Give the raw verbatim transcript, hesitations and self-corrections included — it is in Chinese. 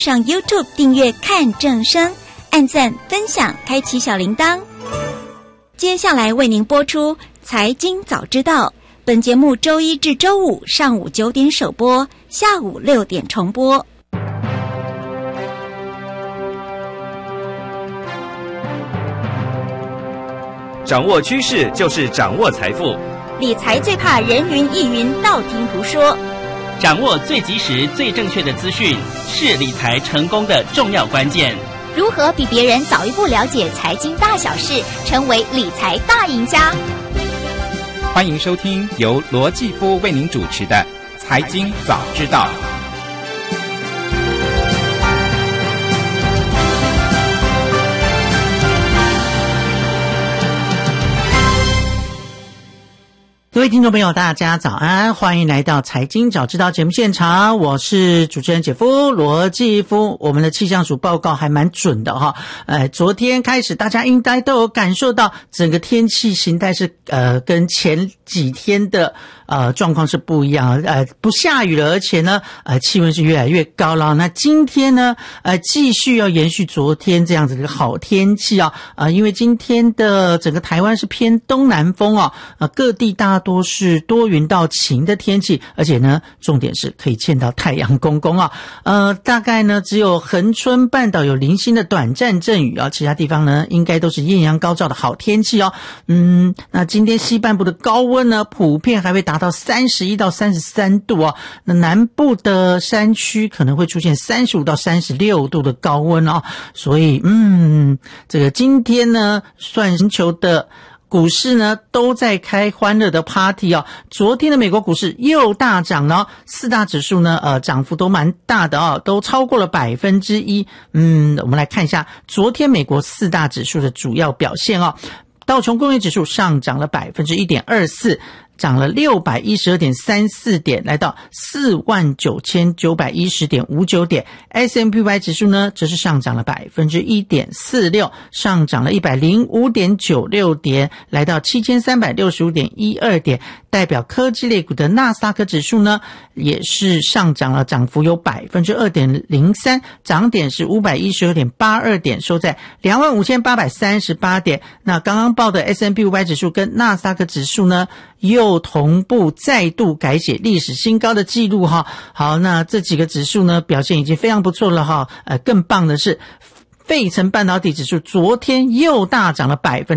上 YouTube 订阅看正声，按赞分享，开启小铃铛。接下来为您播出财经早知道，本节目周一至周五上午九点首播，下午六点重播。 掌握趋势就是掌握财富， 理财最怕人云亦云，道听途说。 掌握最及时、最正确的资讯，是理财成功的重要关键。 如何比别人早一步了解财经大小事，成为理财大赢家？ 欢迎收听由罗继夫为您主持的《财经早知道》。 各位听众朋友大家早安，欢迎来到财经早知道节目现场，我是主持人姐夫罗继夫。我们的气象署报告还蛮准的哈，呃，昨天开始大家应该都有感受到整个天气形态是呃跟前几天的呃状况是不一样，呃不下雨了，而且呢呃气温是越来越高了。那今天呢呃继续要延续昨天这样子的好天气啊，呃因为今天的整个台湾是偏东南风啊，呃各地大多是多云到晴的天气，而且呢重点是可以见到太阳公公啊。呃大概呢只有恒春半岛有零星的短暂阵雨啊，其他地方呢应该都是艳阳高照的好天气哦。嗯那今天西半部的高温呢普遍还会达到三十一到三十三度哦，那南部的山区可能会出现三十五到三十六度的高温哦。所以嗯这个今天呢算全球的股市呢都在开欢乐的 party 哦。昨天的美国股市又大涨了，四大指数呢呃涨幅都蛮大的哦，都超过了百分之一。嗯我们来看一下昨天美国四大指数的主要表现哦。道琼工业指数上涨了 百分之一点二四，涨了 六百一十二点三四 点，来到 四万九千九百一十点五九 点。 S and P 五百 指数呢则是上涨了 百分之一点四六， 上涨了 一百零五点九六 点，来到 七千三百六十五点一二 点。代表科技类股的纳斯达克指数呢也是上涨了，涨幅有 百分之二点零三， 涨点是 五百一十二点八二 点，收在 两万五千八百三十八 点。那刚刚报的 S and P 五百 指数跟纳斯达克指数呢又同步再度改写历史新高的记录哈。好，那这几个指数呢表现已经非常不错了哈。呃，更棒的是费城半导体指数昨天又大涨了百分